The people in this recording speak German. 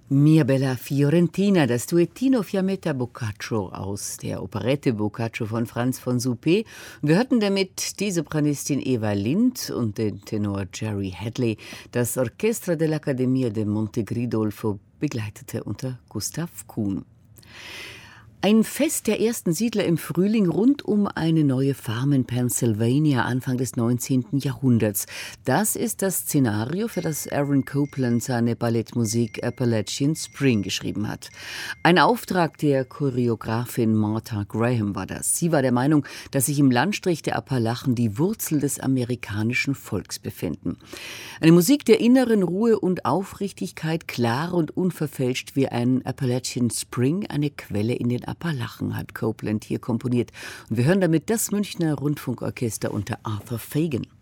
Mia bella Fiorentina, das Duettino Fiammetta Boccaccio aus der Operette Boccaccio von Franz von Suppé. Wir hörten damit die Sopranistin Eva Lind und den Tenor Jerry Hadley. Das Orchestra dell'Accademia de Montegridolfo begleitete unter Gustav Kuhn. Ein Fest der ersten Siedler im Frühling rund um eine neue Farm in Pennsylvania Anfang des 19. Jahrhunderts. Das ist das Szenario, für das Aaron Copland seine Ballettmusik Appalachian Spring geschrieben hat. Ein Auftrag der Choreografin Martha Graham war das. Sie war der Meinung, dass sich im Landstrich der Appalachen die Wurzel des amerikanischen Volks befinden. Eine Musik der inneren Ruhe und Aufrichtigkeit, klar und unverfälscht wie ein Appalachian Spring, eine Quelle in den Appalachen, hat Copland hier komponiert. Und wir hören damit das Münchner Rundfunkorchester unter Arthur Fagan.